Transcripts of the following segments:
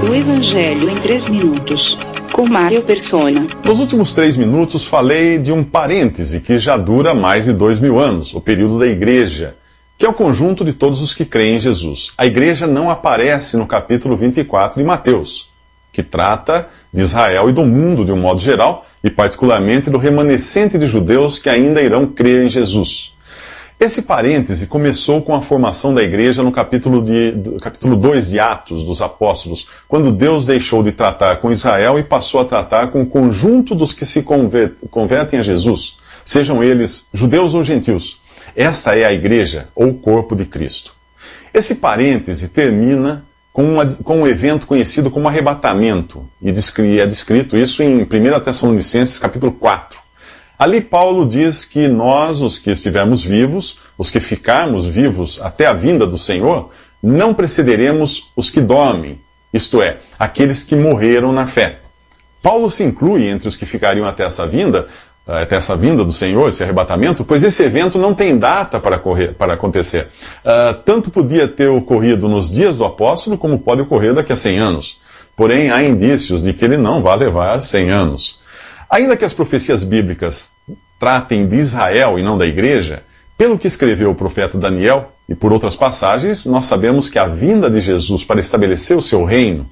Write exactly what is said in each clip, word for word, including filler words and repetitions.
O Evangelho em três minutos, com Mário Persona. Nos últimos três minutos falei de um parêntese que já dura mais de dois mil anos, o período da Igreja, que é o conjunto de todos os que creem em Jesus. A Igreja não aparece no capítulo vinte e quatro de Mateus, que trata de Israel e do mundo de um modo geral, e particularmente do remanescente de judeus que ainda irão crer em Jesus. Esse parêntese começou com a formação da igreja no capítulo, de, do, capítulo dois de Atos dos Apóstolos, quando Deus deixou de tratar com Israel e passou a tratar com o conjunto dos que se conver, convertem a Jesus, sejam eles judeus ou gentios. Essa é a igreja, ou o corpo de Cristo. Esse parêntese termina com, uma, com um evento conhecido como arrebatamento, e é descrito isso em primeira Tessalonicenses capítulo quatro. Ali Paulo diz que nós, os que estivermos vivos, os que ficarmos vivos até a vinda do Senhor, não precederemos os que dormem, isto é, aqueles que morreram na fé. Paulo se inclui entre os que ficariam até essa vinda, até essa vinda do Senhor, esse arrebatamento, pois esse evento não tem data para, correr, para acontecer. Uh, tanto podia ter ocorrido nos dias do apóstolo, como pode ocorrer daqui a cem anos. Porém, há indícios de que ele não vai levar cem anos. Ainda que as profecias bíblicas tratem de Israel e não da igreja, pelo que escreveu o profeta Daniel, e por outras passagens, nós sabemos que a vinda de Jesus para estabelecer o seu reino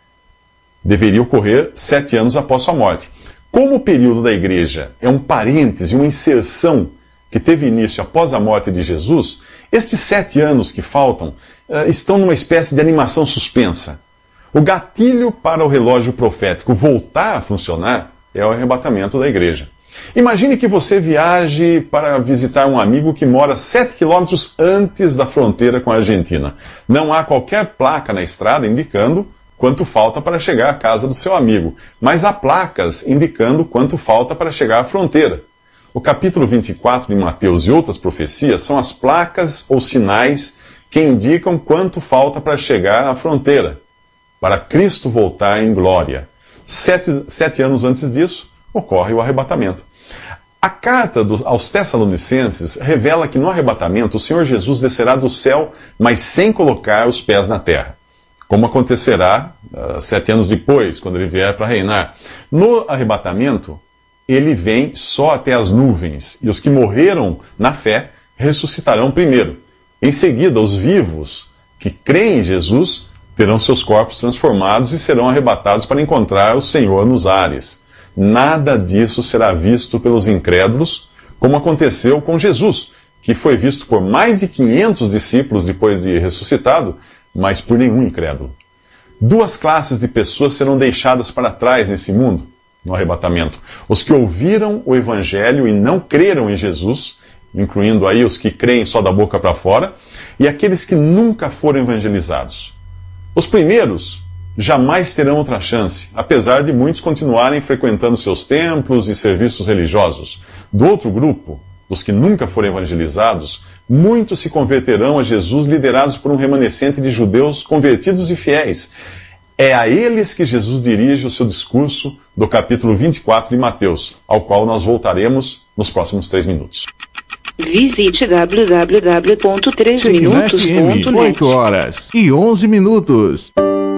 deveria ocorrer sete anos após sua morte. Como o período da igreja é um parêntese, uma inserção que teve início após a morte de Jesus, estes sete anos que faltam uh, estão numa espécie de animação suspensa. O gatilho para o relógio profético voltar a funcionar é o arrebatamento da igreja. Imagine que você viaje para visitar um amigo que mora sete quilômetros antes da fronteira com a Argentina. Não há qualquer placa na estrada indicando quanto falta para chegar à casa do seu amigo, mas há placas indicando quanto falta para chegar à fronteira. O capítulo vinte e quatro de Mateus e outras profecias são as placas ou sinais que indicam quanto falta para chegar à fronteira, para Cristo voltar em glória. Sete, sete anos antes disso, ocorre o arrebatamento. A carta do, aos Tessalonicenses revela que no arrebatamento o Senhor Jesus descerá do céu, mas sem colocar os pés na terra, como acontecerá uh, sete anos depois, quando ele vier para reinar. No arrebatamento, ele vem só até as nuvens, e os que morreram na fé ressuscitarão primeiro. Em seguida, os vivos que creem em Jesus terão seus corpos transformados e serão arrebatados para encontrar o Senhor nos ares. Nada disso será visto pelos incrédulos, como aconteceu com Jesus, que foi visto por mais de quinhentos discípulos depois de ressuscitado, mas por nenhum incrédulo. Duas classes de pessoas serão deixadas para trás nesse mundo, no arrebatamento. Os que ouviram o Evangelho e não creram em Jesus, incluindo aí os que creem só da boca para fora, e aqueles que nunca foram evangelizados. Os primeiros jamais terão outra chance, apesar de muitos continuarem frequentando seus templos e serviços religiosos. Do outro grupo, dos que nunca foram evangelizados, muitos se converterão a Jesus liderados por um remanescente de judeus convertidos e fiéis. É a eles que Jesus dirige o seu discurso do capítulo vinte e quatro de Mateus, ao qual nós voltaremos nos próximos três minutos. Visite w w w ponto três minutos ponto net. oito horas e onze minutos.